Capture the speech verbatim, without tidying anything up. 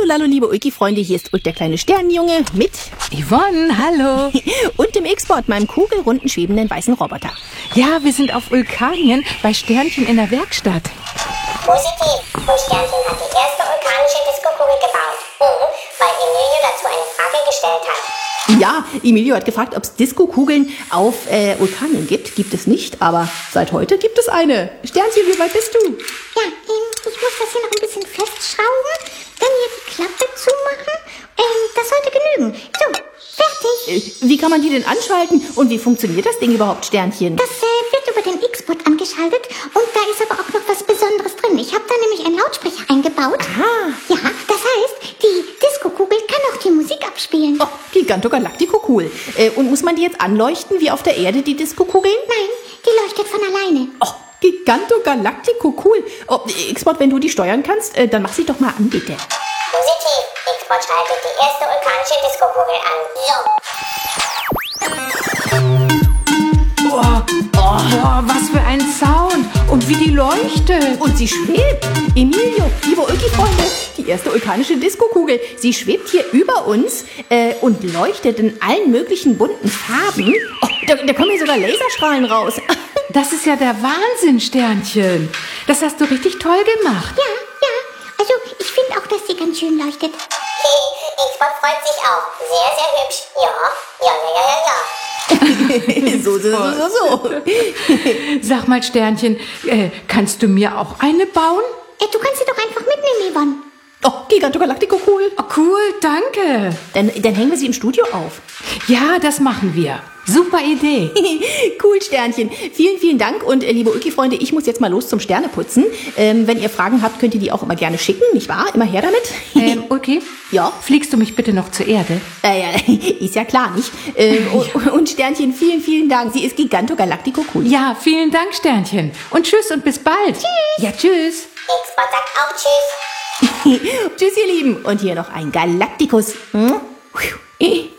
Lalo, liebe Ulki-Freunde, hier ist Ulk, der kleine Sternenjunge, mit Yvonne, hallo. und dem X-Bot, meinem kugelrunden, schwebenden, weißen Roboter. Ja, wir sind auf Ulkanien bei Sternchen in der Werkstatt. Positiv. Und Sternchen hat die erste vulkanische Diskokugel gebaut. Mhm, weil Emilio dazu eine Frage gestellt hat. Ja, Emilio hat gefragt, ob es Disco-Kugeln auf äh, Vulkanien gibt. Gibt es nicht, aber seit heute gibt es eine. Sternchen, wie weit bist du? Ja, ähm, ich muss das hier noch ein bisschen festschrauben, dann hier die Klappe zumachen. Ähm, das sollte genügen. So, fertig. Äh, wie kann man die denn anschalten und wie funktioniert das Ding überhaupt, Sternchen? Das äh, wird über den X-Bot angeschaltet und da ist aber auch noch was Besonderes drin. Ich habe da nämlich einen Lautsprecher eingebaut. Ah. Ja, das heißt, die Disco-Kugel kann auch die Musik abspielen. Oh, Giganto Galactico, cool. Äh, und muss man die jetzt anleuchten, wie auf der Erde, die Disco-Kugeln? Nein, die leuchtet von alleine. Oh, Giganto Galactico, cool. Oh, X-Bot, wenn du die steuern kannst, äh, dann mach sie doch mal an, bitte. Positiv. X-Bot schaltet die erste vulkanische Diskokugel an. So. Oh, oh, was für ein Sound und wie die leuchtet. Und sie schwebt. Emilio, liebe Ulki-Freunde, die erste vulkanische Diskokugel. Sie schwebt hier über uns äh, und leuchtet in allen möglichen bunten Farben. Oh, da, da kommen hier sogar Laserstrahlen raus. Das ist ja der Wahnsinn, Sternchen. Das hast du richtig toll gemacht. Ja, ja. Also, ich finde auch, dass sie ganz schön leuchtet. X-Bot freut sich auch. Sehr, sehr hübsch. Ja, ja, ja, ja, ja, ja. so, so, so, so, so. Sag mal, Sternchen, äh, kannst du mir auch eine bauen? Äh, du kannst sie doch einfach mitnehmen, Yvonne. Oh, Giganto Galactico, cool. Oh, cool, danke. Dann, dann hängen wir sie im Studio auf. Ja, das machen wir. Super Idee. Cool, Sternchen. Vielen, vielen Dank. Und äh, liebe Ulki-Freunde, ich muss jetzt mal los zum Sterneputzen. Ähm, wenn ihr Fragen habt, könnt ihr die auch immer gerne schicken, nicht wahr? Immer her damit. ähm, okay. Ja. Fliegst du mich bitte noch zur Erde? Äh, ja, ist ja klar, nicht? Ähm, und, und Sternchen, vielen, vielen Dank. Sie ist Giganto Galactico, cool. Ja, vielen Dank, Sternchen. Und tschüss und bis bald. Tschüss. Ja, tschüss. X-Bot sagt auch Tschüss. Tschüss, ihr Lieben. Und hier noch ein Galacticus. Hm?